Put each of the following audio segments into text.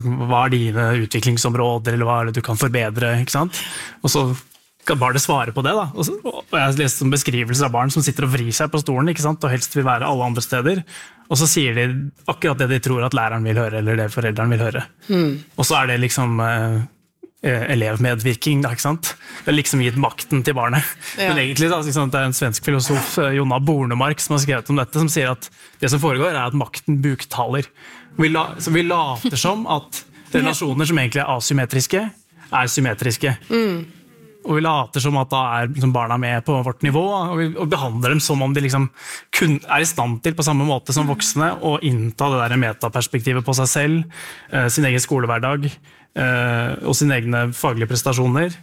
hva dine utviklingsområder, eller hva det du kan forbedre, ikke sant? Og så kan barnet svare på det da. Og jeg har lest beskrivelser av barn som sitter og vrir seg på stolen, ikke sant? Og helst vil være alle andre steder. Og så sier de akkurat det de tror at læreren vil høre, eller det foreldrene vil høre. Og så det liksom elevmedvirking, da, ikke sant? Det liksom gitt makten til barnet. Men egentlig da, det en svensk filosof, Jonna Bornemark, som har skrevet om dette, som sier at det som foregår at makten buktaler. Så vi later som at relasjoner som egentlig asymmetriske, symmetriske. Og vi later som at da liksom barna med på vårt nivå, og behandler dem som om de liksom kun i stand til på samme måte som voksne å innta det der metaperspektivet på seg selv, sin egen skolehverdag, og sine egne faglige prestasjoner,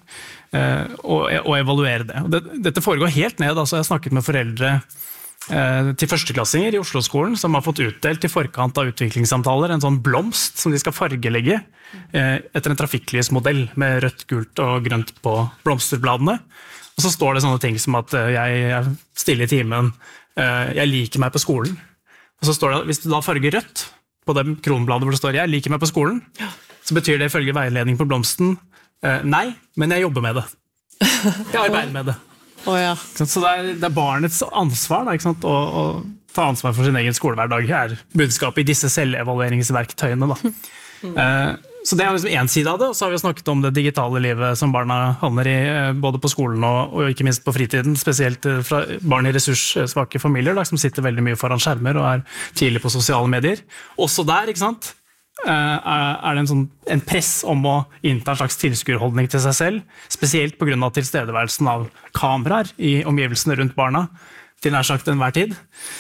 og evaluere det. Dette foregår helt ned, altså jeg har snakket med foreldre til førsteklassinger i Oslo-skolen som har fått utdelt i forkant av utviklingssamtaler en sånn blomst som de skal fargelegge etter en trafikklysmodell med rødt, gult og grønt på blomsterbladene. Og så står det sånne ting som at jeg er stille i timen, jeg liker meg på skolen. Og så står det at hvis du da farger rødt på det kronbladet hvor det står jeg liker meg på skolen, så betyr det ifølge veiledning på blomsten nei, men jeg jobber med det. Jeg arbeider med det. Så det barnets ansvar da, ikke sant? Å ta ansvar for sin egen skolehverdag budskapet i disse selvevalueringsverktøyene. Da. Så det liksom en side av det, og så har vi snakket om det digitale livet som barna handler i, både på skolen og ikke minst på fritiden, spesielt fra barn i ressurssvake familier da, som sitter veldig mye foran skjermer og tidlig på sosiale medier. Også der, ikke sant? Det en press om å innta en slags tilskuerholdning til seg selv, spesielt på grunn av tilstedeværelsen av kameraer i omgivelsene rundt barna, til nær sagt enhver tid,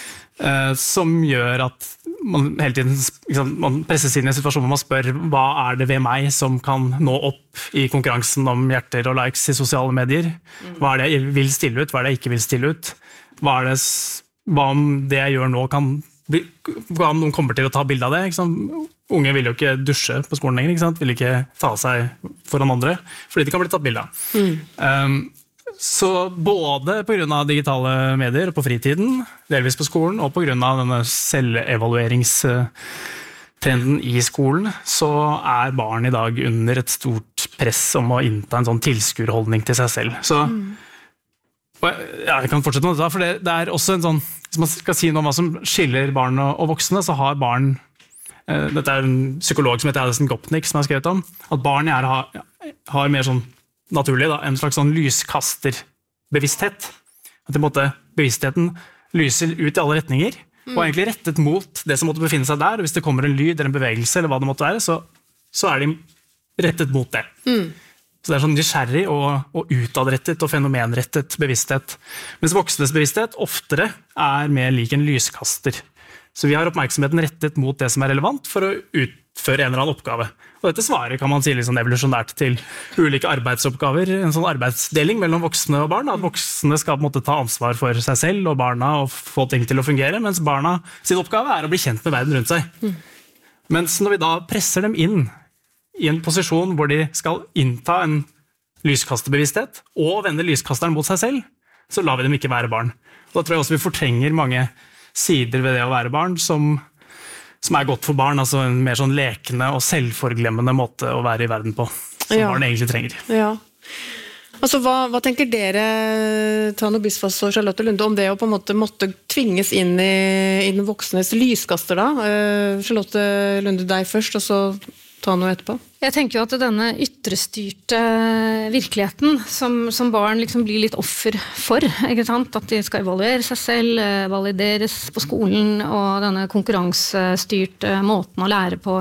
som gjør at man hele tiden man presses inn i en situasjon hvor man spør hva det ved meg som kan nå opp i konkurransen om hjerter og likes i sosiale medier, hva det jeg vil stille ut, hva det jeg ikke vil stille ut, hva om det jeg gjør nå kan hva om noen kommer til å ta bilde av det, ikke sant? Unge vil jo ikke dusje på skolen lenger, ikke sant? Vil ikke ta seg foran andre, fordi de kan bli tatt bilde av. Så både på grunn av digitale medier på fritiden, delvis på skolen, og på grunn av denne selvevalueringstrenden i skolen, så barn i dag under et stort press om å innta en sånn tilskuerholdning til seg selv. Så jeg kan fortsette med dette, for det også en sånn, hvis man skal si noe om hva som skiller barn og voksne, så har barn, dette en psykolog som heter Alison Gopnik som har skrevet om, at barn har mer sånn naturlig da, en slags sånn lyskasterbevissthet. At i måte bevisstheten lyser ut i alle retninger, og egentlig rettet mot det som måtte befinne seg der, og hvis det kommer en lyd eller en bevegelse eller hva det måtte være, så de rettet mot det. Så det sånn nysgjerrig og utadrettet og fenomenrettet bevissthet. Mens voksnes bevissthet oftere mer lik en lyskaster. Så vi har oppmerksomheten rettet mot det som relevant for å utføre en eller annen oppgave. Og dette svaret kan man si litt sånn evolusjonært til ulike arbeidsoppgaver, en sånn arbeidsdeling mellom voksne og barn, at voksne skal på en måte ta ansvar for seg selv og barna og få ting til å fungere, mens barna sin oppgave å bli kjent med verden rundt seg. Mens når vi da presser dem inn i en posisjon hvor de skal innta en lyskasterbevissthet og vende lyskasteren mot seg selv, så lar vi dem ikke være barn. Og da tror jeg også vi fortrenger mange sider ved det å være barn som godt for barn, altså en mer sånn lekende og selvforglemmende måte å være i verden på, som barn egentlig trenger. Ja. Altså, hva tenker dere, Tano Bisfoss og Charlotte Lunde, om det å på en måte måtte tvinges inn i den voksnes lyskaster da? Charlotte Lunde, deg først, og så Tano etterpå. Jeg tenker jo at denne ytrestyrte virkeligheten som barn liksom blir litt offer for, ikke sant? At de skal evaluere seg selv, valideres på skolen, og denne konkurransestyrte måten å lære på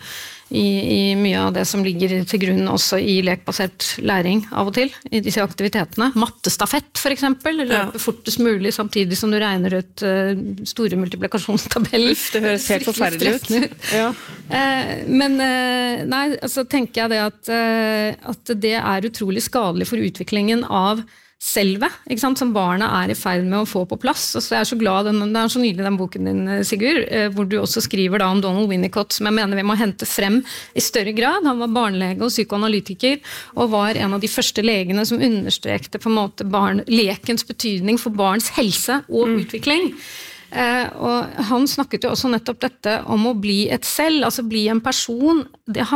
i mye av det som ligger til grunn også i lekbasert læring av og til, i disse aktivitetene. Mattestafett for eksempel, løpe fortest mulig samtidig som du regner ut store multiplikasjonstabeller. Det høres helt forferdelig ut. Ja. Men nei, altså tenker jeg det at det utrolig skadelig for utviklingen av selve, ikke sant, som barna i ferd med å få på plass. Og så jeg så glad, det så nydelig den boken din, Sigurd, hvor du også skriver da om Donald Winnicott, som jeg mener vi må hente frem i større grad. Han var barnelege og psykoanalytiker, og var en av de første legene som understrekte på en måte lekens betydning for barns helse og utvikling. Og han snakket jo også nettopp dette om å bli et selv, altså bli en person. Det